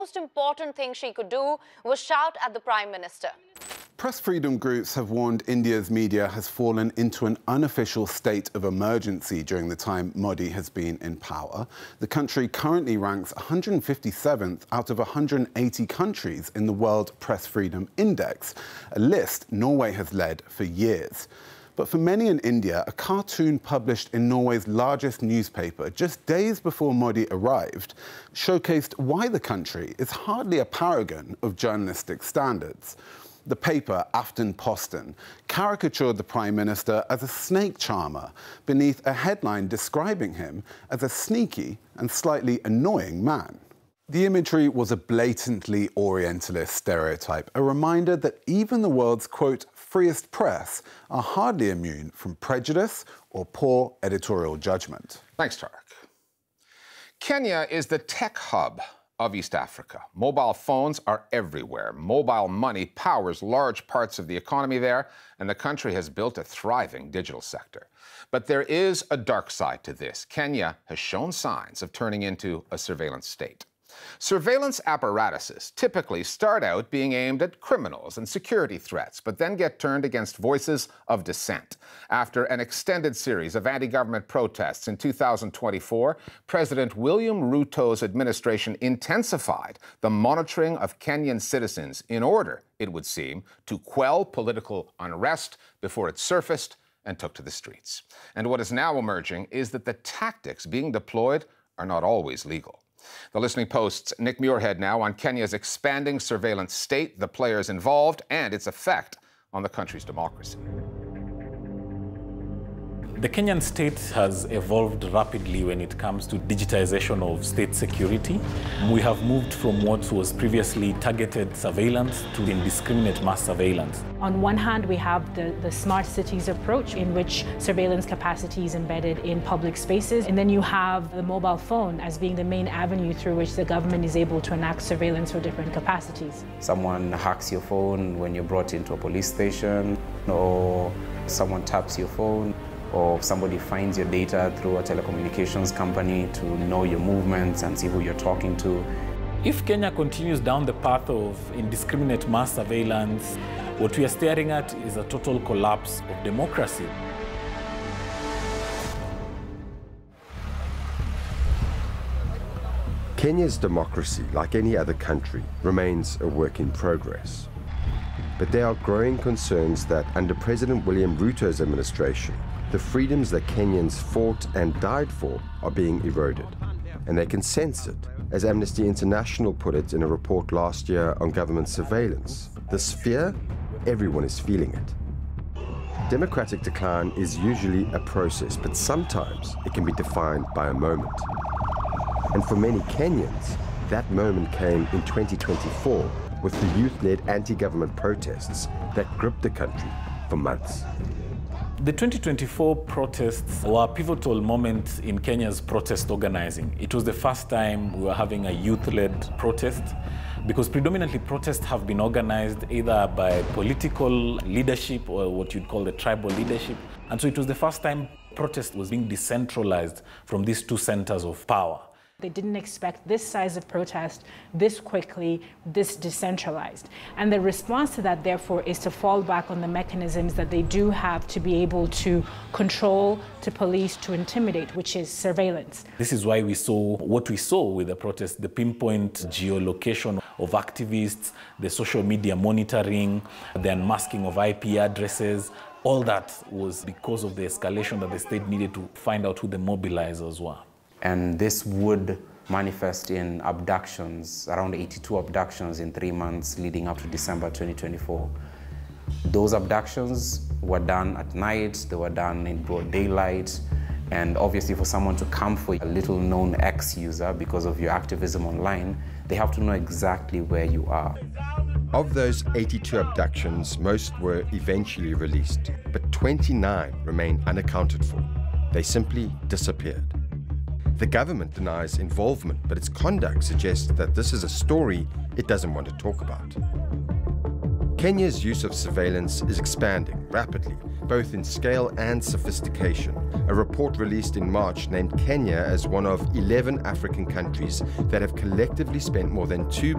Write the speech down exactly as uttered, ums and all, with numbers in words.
most important thing she could do was shout at the Prime Minister. Press freedom groups have warned India's media has fallen into an unofficial state of emergency during the time Modi has been in power. The country currently ranks one hundred fifty-seventh out of one hundred eighty countries in the World Press Freedom Index, a list Norway has led for years. But for many in India, a cartoon published in Norway's largest newspaper just days before Modi arrived showcased why the country is hardly a paragon of journalistic standards. The paper, Aftenposten, caricatured the Prime Minister as a snake charmer beneath a headline describing him as a sneaky and slightly annoying man. The imagery was a blatantly Orientalist stereotype, a reminder that even the world's, quote, freest press are hardly immune from prejudice or poor editorial judgment. Thanks, Tarek. Kenya is the tech hub of East Africa. Mobile phones are everywhere. Mobile money powers large parts of the economy there, and the country has built a thriving digital sector. But there is a dark side to this. Kenya has shown signs of turning into a surveillance state. Surveillance apparatuses typically start out being aimed at criminals and security threats, but then get turned against voices of dissent. After an extended series of anti-government protests in two thousand twenty-four, President William Ruto's administration intensified the monitoring of Kenyan citizens in order, it would seem, to quell political unrest before it surfaced and took to the streets. And what is now emerging is that the tactics being deployed are not always legal. The Listening Post's Nick Muirhead now on Kenya's expanding surveillance state, the players involved, and its effect on the country's democracy. The Kenyan state has evolved rapidly when it comes to digitization of state security. We have moved from what was previously targeted surveillance to indiscriminate mass surveillance. On one hand, we have the, the smart cities approach, in which surveillance capacity is embedded in public spaces. And then you have the mobile phone as being the main avenue through which the government is able to enact surveillance for different capacities. Someone hacks your phone when you're brought into a police station, or someone taps your phone, or somebody finds your data through a telecommunications company to know your movements and see who you're talking to. If Kenya continues down the path of indiscriminate mass surveillance, what we are staring at is a total collapse of democracy. Kenya's democracy, like any other country, remains a work in progress. But there are growing concerns that under President William Ruto's administration, the freedoms that Kenyans fought and died for are being eroded. And they can sense it. As Amnesty International put it in a report last year on government surveillance, this fear, everyone is feeling it. Democratic decline is usually a process, but sometimes it can be defined by a moment. And for many Kenyans, that moment came in twenty twenty-four with the youth-led anti-government protests that gripped the country for months. The twenty twenty-four protests were a pivotal moment in Kenya's protest organizing. It was the first time we were having a youth-led protest, because predominantly protests have been organized either by political leadership or what you'd call the tribal leadership. And so it was the first time protest was being decentralized from these two centers of power. They didn't expect this size of protest this quickly, this decentralized. And the response to that, therefore, is to fall back on the mechanisms that they do have to be able to control, to police, to intimidate, which is surveillance. This is why we saw what we saw with the protest, the pinpoint geolocation of activists, the social media monitoring, the unmasking of I P addresses. All that was because of the escalation that the state needed to find out who the mobilizers were. And this would manifest in abductions, around eighty-two abductions in three months leading up to December twenty twenty-four. Those abductions were done at night, they were done in broad daylight, and obviously for someone to come for a little-known ex-user because of your activism online, they have to know exactly where you are. Of those eighty-two abductions, most were eventually released, but twenty-nine remain unaccounted for. They simply disappeared. The government denies involvement, but its conduct suggests that this is a story it doesn't want to talk about. Kenya's use of surveillance is expanding rapidly, both in scale and sophistication. A report released in March named Kenya as one of eleven African countries that have collectively spent more than two